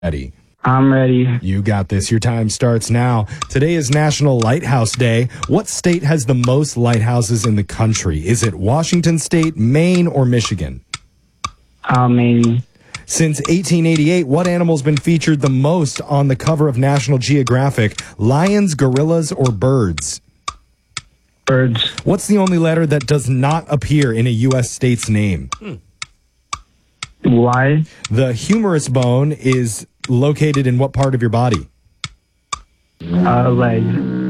Ready? I'm ready. You got this. Your time starts now. Today is National Lighthouse Day. What state has the most lighthouses in the country? Is it Washington State, Maine, or Michigan? Maine. Since 1888, what animal's been featured the most on the cover of National Geographic? Lions, gorillas, or birds? Birds. What's the only letter that does not appear in a U.S. state's name? Why? The humerus bone is located in what part of your body? Leg.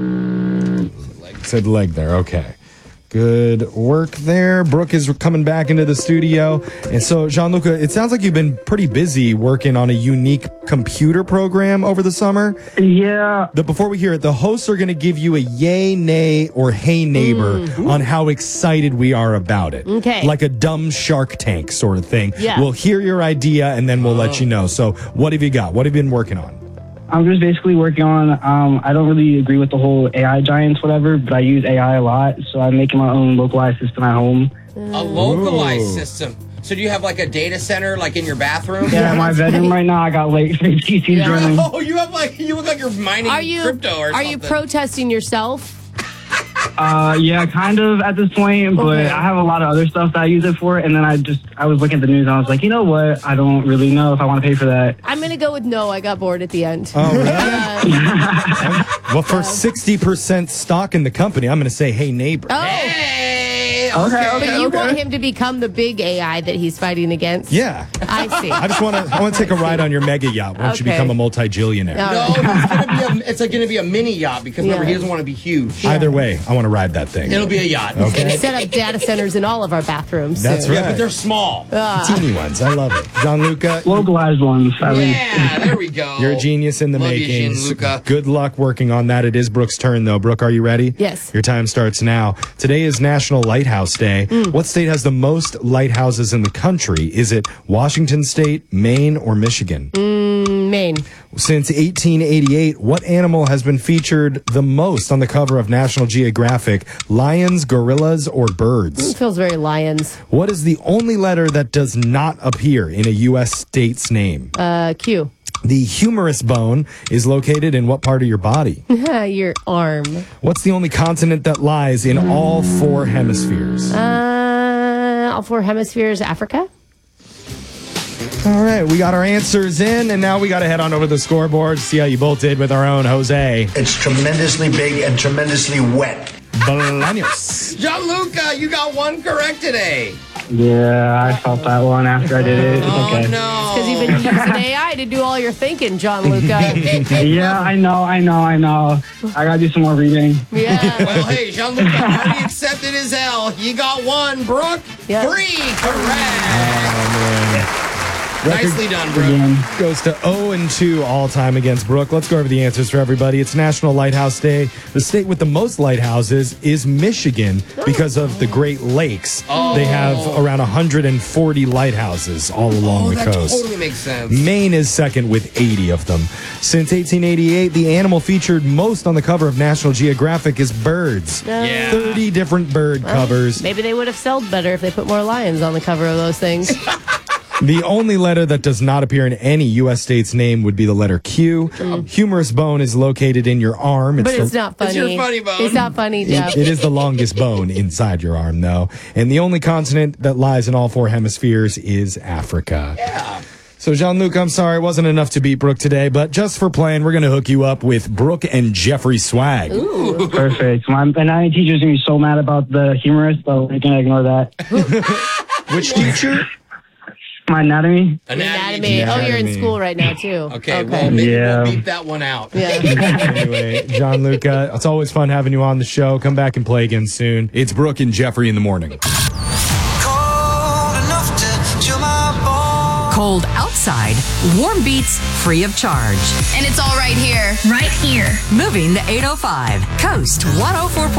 Said leg there. Okay. Good work there. Brooke is coming back into the studio. And so, Gianluca, it sounds like you've been pretty busy working on a unique computer program over the summer. Yeah. Before we hear it, the hosts are going to give you a yay, nay, or hey neighbor on how excited we are about it. Okay. Like a dumb Shark Tank sort of thing. Yeah. We'll hear your idea and then we'll let you know. So what have you got? What have you been working on? I'm just basically working on, I don't really agree with the whole AI giants, whatever, but I use AI a lot, so I'm making my own localized system at home. A localized system. So do you have like a data center like in your bathroom? Yeah, in my bedroom right now, I got like 6 PCs running. Oh, you have like, you look like you're mining crypto or something. Are you protesting yourself? Yeah, kind of at this point, but Okay. I have a lot of other stuff that I use it for, and then I was looking at the news and I was like, you know what? I don't really know if I want to pay for that. I'm going to go with no. I got bored at the end. Oh, really? Well, for 60% stock in the company, I'm going to say, hey, neighbor. Hey! But you want him to become the big AI that he's fighting against? Yeah. I see. I just want to take a ride on your mega yacht once you Okay. become a multi-jillionaire. No, it's going to be a mini yacht because remember, he doesn't want to be huge. Either way, I want to ride that thing. It'll be a yacht. Okay. Set up data centers in all of our bathrooms. That's soon. right. Yeah, but they're small. Teeny ones. I love it. Gianluca, Localized ones, at least. Yeah, there we go. you're a genius in the Love you, making. Gianluca. Good luck working on that. It is Brooke's turn, though. Brooke, are you ready? Yes. Your time starts now. Today is National Lighthouse Day. What state has the most lighthouses in the country? Is it Washington State, Maine, or Michigan? Maine. Since 1888, what animal has been featured the most on the cover of National Geographic? Lions, gorillas, or birds? It feels very Lions. What is the only letter that does not appear in a U.S. state's name? Q. The humerus bone is located in what part of your body? Your arm. What's the only continent that lies in all four hemispheres? All four hemispheres, Africa? All right, we got our answers in, and now we got to head on over to the scoreboard to see how you both did with our own Jose It's tremendously big and tremendously wet. Bolaños. Gianluca, you got one correct today. Yeah, I felt that one after I did it. It's Oh, okay. no. Because you've been using AI to do all your thinking, Gianluca. Yeah, I know. I gotta do some more reading. Yeah. Well, hey, Gianluca already accepted his L. You got one, Brooke. Yeah. 3 correct. Nicely done, Brooke. Again. Goes to 0-2 all time against Brooke. Let's go over the answers for everybody. It's National Lighthouse Day. The state with the most lighthouses is Michigan because of the Great Lakes. They have around 140 lighthouses all along the that coast. totally makes sense. Maine is second with 80 of them. Since 1888, the animal featured most on the cover of National Geographic is birds. Yeah. 30 different bird covers. Maybe they would have sold better if they put more lions on the cover of those things. The only letter that does not appear in any U.S. state's name would be the letter Q. Humerus bone is located in your arm. But it's not funny. It's your funny bone. It's not funny, Jeff. It is the longest bone inside your arm, though. And the only continent that lies in all four hemispheres is Africa. Yeah. So, Jean-Luc, I'm sorry, it wasn't enough to beat Brooke today, but just for playing, we're going to hook you up with Brooke and Jeffrey swag. Perfect. My anatomy teacher's gonna be so mad about the humorous, but we're gonna ignore that. Which teacher? My anatomy. Anatomy. Oh, you're in school right now, too. Okay, well, maybe Yeah. we'll beep that one out. Yeah. Anyway, Gianluca, it's always fun having you on the show. Come back and play again soon. It's Brooke and Jeffrey in the morning. Cold enough to chill my bones. Cold outside, warm beats free of charge. And it's all right here. Moving the 805, Coast 104.5.